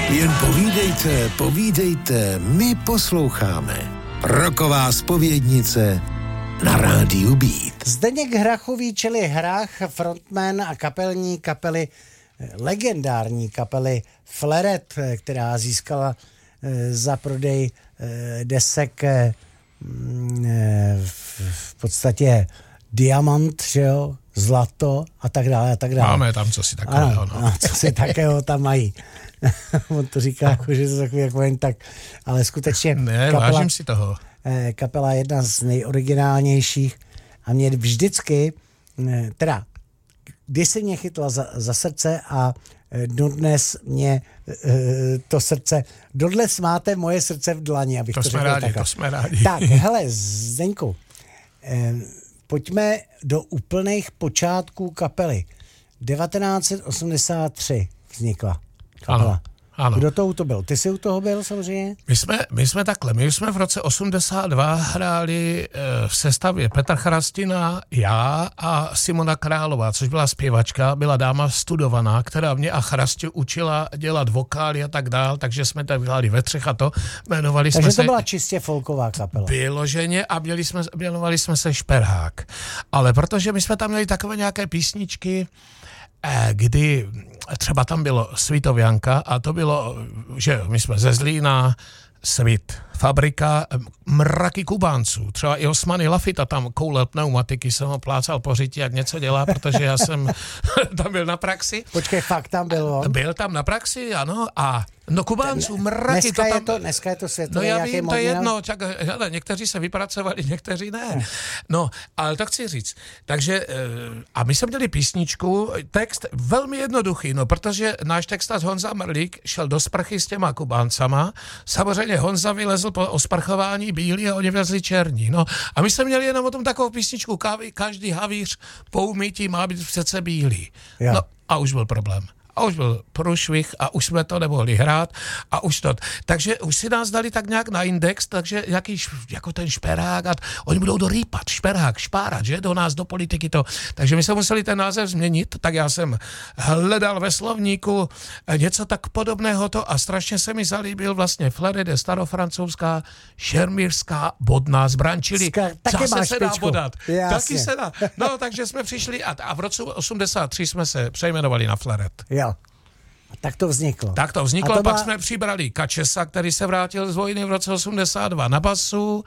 Jen povídejte, povídejte, my posloucháme. Rocková zpovědnice na rádiu Beat. Zdeněk Hrachový, čili Hrach, frontman a kapelní kapely, legendární kapely Flaret, která získala za prodej desek v podstatě diamant, že jo, zlato a tak dále a tak dále. Máme tam cosi takového. Ano, cosi takého tam mají. On to říká, jako, že to takový jako jen tak, ale skutečně ne, vážím si toho. Kapela je jedna z nejoriginálnějších a mě vždycky, teda, když se mě chytla za srdce a dodnes mě to srdce, dodnes máte moje srdce v dlani, abych to řekl takhle. To jsme rádi. Tak, hele, Zdeňku, pojďme do úplných počátků kapely. 1983 vznikla kapela. Ano. Kdo to u toho byl? Ty jsi u toho byl samozřejmě? My jsme takhle, my jsme v roce 82 hráli v sestavě Petr Chrastina, já a Simona Králová, což byla zpěvačka, byla dáma studovaná, která mě a Chrastu učila dělat vokály a tak dál, takže jsme tak hráli ve třech a to jmenovali takže jsme se... Takže to byla čistě folková kapela. Vyloženě a jmenovali jsme se Šperhák. Ale protože my jsme tam měli takové nějaké písničky, kdy třeba tam bylo Svitovianka a to bylo, že my jsme ze Zlína, Svit, fabrika, mraky Kubánců, třeba i Osmany Lafita tam koulel pneumatiky, jsem ho plácal po řiti, jak něco dělá, protože já jsem tam byl na praxi. Počkej, fakt tam byl on? Byl tam na praxi, ano, a no Kubánců, mraky dneska je to světové. No já vím, to je jedno, hele, někteří se vypracovali, někteří ne. No, ale to chci říct. Takže, a my jsme měli písničku, text velmi jednoduchý, no, protože náš textař Honza Mrlík šel do sprchy s těma Kubáncama, samozřejmě Honza vylezl po osprchování bílý a oni vylezli černí, no. A my jsme měli jenom o tom takovou písničku, každý havíř po umytí má být přece bílý. Ja. No, a už byl problém. A už byl průšvih a už jsme to nemohli hrát a už to. Takže už si nás dali tak nějak na index, takže jako ten Šperhák a oni budou dorýpat, Šperhák, špárat, že, do nás, do politiky to. Takže my jsme museli ten název změnit, tak já jsem hledal ve slovníku něco tak podobného to a strašně se mi zalíbil vlastně Flaret, starofrancouzská šermířská bodná zbraň, čili zase se dá bodat. Taky se dá. No, takže jsme přišli a v roce 83 jsme se přejmenovali na Flaret. Jo. A tak to vzniklo. Tak to vzniklo, pak jsme přibrali Kačesa, který se vrátil z vojny v roce 82 na basu,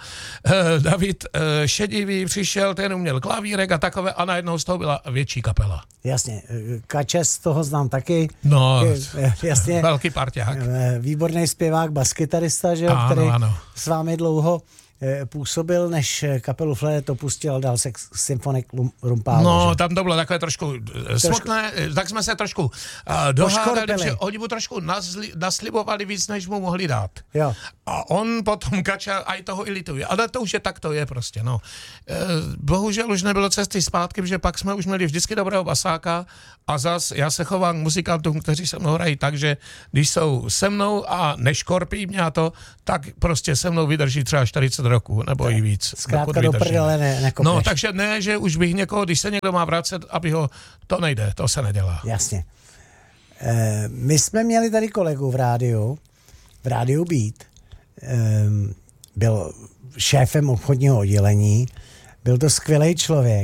David Šedivý přišel, ten uměl klavírek a takové a najednou z toho byla větší kapela. Jasně, Kačes, toho znám taky. No, jasně. Velký parťák. Výborný zpěvák, baskytarista, že jo, který s vámi dlouho působil, než kapelu Flaret opustil, dal se k Symphonic Rumpálu. No, že? tam to bylo takové trošku smutné, tak jsme se trošku dohádali, že oni mu trošku naslibovali víc, než mu mohli dát. Jo. A on potom Kača aj toho i lituje. Ale to už je tak, to je prostě, no. Bohužel už nebylo cesty zpátky, protože pak jsme už měli vždycky dobrého basáka a zas já se chovám k muzikantům, kteří se mnou hrají tak, že když jsou se mnou a neškorpí mě a to, tak prostě se mnou vydrží třeba 40 roků, nebo i víc. Zkrátka do prdele nekopneš. No, takže ne, že už bych někoho, když se někdo má vracet, aby ho, to nejde, to se nedělá. Jasně. My jsme měli tady kolegu v rádiu Beat, byl šéfem obchodního oddělení, byl to skvělý člověk,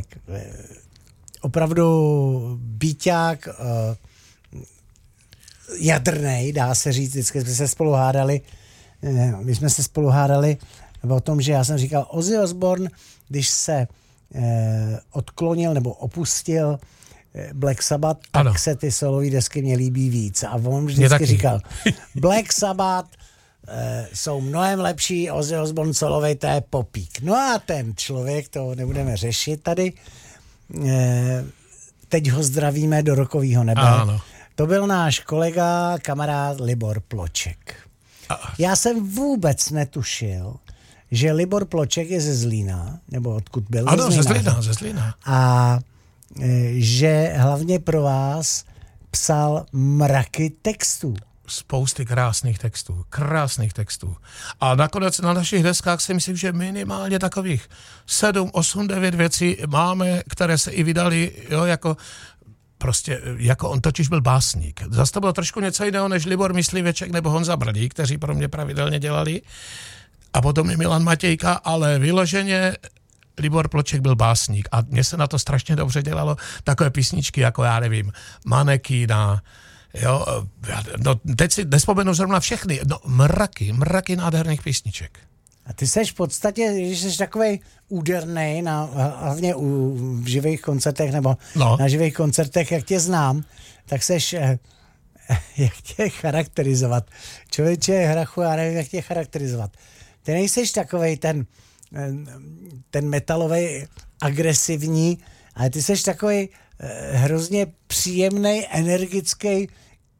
opravdu býťák, jadrnej, dá se říct, vždycky jsme se spolu hádali, o tom, že já jsem říkal, Ozzy Osbourne, když se odklonil nebo opustil Black Sabbath, tak ano. Se ty solový desky mě líbí víc. A on vždycky říkal, Black Sabbath jsou mnohem lepší, Ozzy Osbourne solovej, to je popík. No a ten člověk, to nebudeme řešit tady, teď ho zdravíme do rokovýho nebe. Ano. To byl náš kolega, kamarád Libor Ploček. Já jsem vůbec netušil, že Libor Ploček je ze Zlína, nebo odkud byl? Ano, ze Zlína. A že hlavně pro vás psal mraky textů. Spousty krásných textů. A nakonec na našich deskách si myslím, že minimálně takových 7, 8, 9 věcí máme, které se i vydali, jo, jako prostě, jako on totiž byl básník. Zase to bylo trošku něco jiného než Libor Mysliveček nebo Honza Brdík, kteří pro mě pravidelně dělali. A potom i Milan Matějka, ale vyloženě Libor Ploček byl básník a mně se na to strašně dobře dělalo takové písničky, jako já nevím, Manekína, jo, no teď si nespomenu zrovna všechny, no mraky nádherných písniček. A ty seš v podstatě, když jsi takovej údernej, hlavně v živých koncertech nebo na živých koncertech, jak tě znám, tak seš, jak tě charakterizovat. Člověče, Hrachu, já nevím, jak tě charakterizovat. Ty nejseš takovej ten metalový agresivní, ale ty seš takovej hrozně příjemný, energický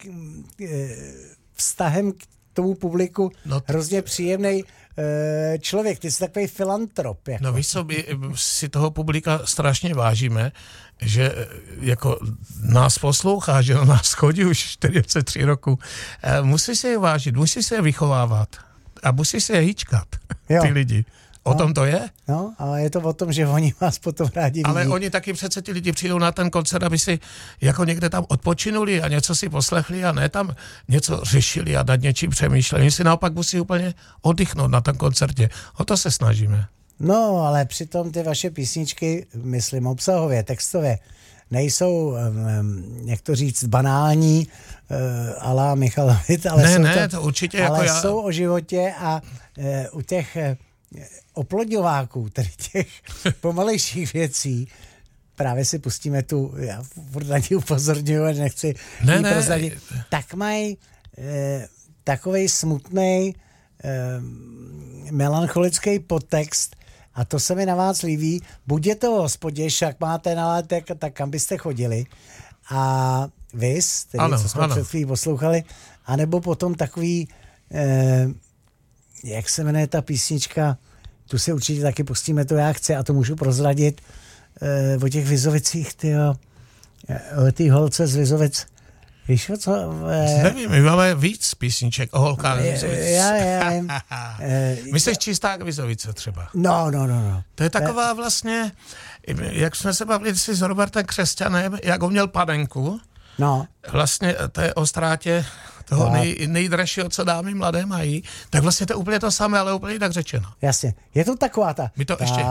vztahem k tomu publiku, hrozně příjemný člověk, ty jsi takový filantrop. Jako. No víš co, my si toho publika strašně vážíme, že jako nás poslouchá, že na nás chodí už 43 roku. Musí se je vážit, musí se je vychovávat a musí se je hýčkat, ty lidi. O tom to je? No, ale je to o tom, že oni vás potom rádi vidí. Ale oni taky přece ty lidi přijdou na ten koncert, aby si jako někde tam odpočinuli a něco si poslechli a ne tam něco řešili a nad něčím přemýšleli. Oni si naopak musí úplně oddychnout na tom koncertě. O to se snažíme. No, ale přitom ty vaše písničky, myslím obsahově, textově, nejsou, jak to říct, banální, ala Michal Vit, ale to určitě ale jako jsou o životě a u těch oplodňováků, tedy těch pomalejších věcí, právě si pustíme tu, já furt na ní upozorňuji, že nechci jí prozradit, tak mají takovej smutnej melancholický podtext a to se mi na vás líbí. Buď je to v hospodě, však máte nalétek, tak kam byste chodili a vys, tedy co jsme před chvílí poslouchali, anebo potom takový jak se jmenuje ta písnička, tu si určitě taky pustíme, to já chci a to můžu prozradit o těch Vizovicích, o té holce z Vizovic. Víš o co? Nevím, my máme víc písniček o holkách z Vizovic. Já vím. Myslíš Čisták Vizovice třeba? No. To je taková vlastně, jak jsme se bavili si s Robertem Křesťanem, jak on měl panenku. No. Vlastně to je o ztrátě toho nejdražšího, co dámy mladé mají, tak vlastně to je úplně to samé, ale úplně tak řečeno. Jasně. Je to taková ta... My to ještě...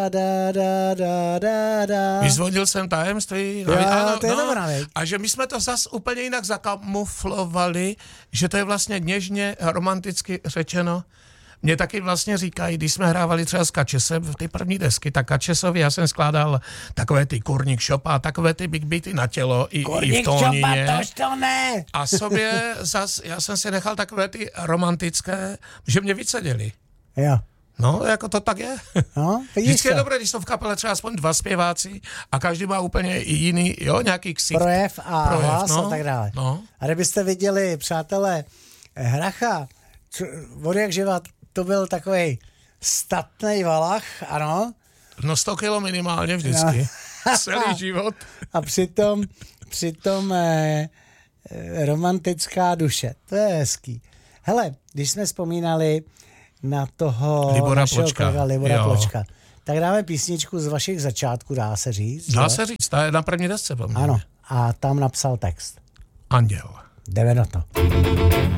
Vyzvodil jsem tajemství. A že my jsme to zas úplně jinak zakamuflovali, že to je vlastně něžně, romanticky řečeno. Mě taky vlastně říkají, když jsme hrávali třeba s Kačesem v ty první desky, tak Kačesovi já jsem skládal takové ty Kurník Shop a takové ty big beaty na tělo i v tónině. To ne. A sobě zas, já jsem si nechal takové ty romantické, že mě vyceděli. Jo. No, jako to tak je. No, vždycky je dobré, když jsou v kapele třeba aspoň 2 zpěváci a každý má úplně jiný, nějaký ksicht. Projev a hlas a tak dále. No. A kdybyste viděli, přátelé, Hracha, od jak živa, to byl takovej statnej valach, ano. No 100 kilo minimálně vždycky. No. Celý život. A přitom romantická duše. To je hezký. Hele, když jsme vzpomínali na toho Libora Pločka, tak dáme písničku z vašich začátků, dá se říct. Dá se říct, ta je na první desce. Ano, a tam napsal text. Anděl. Jdeme na to.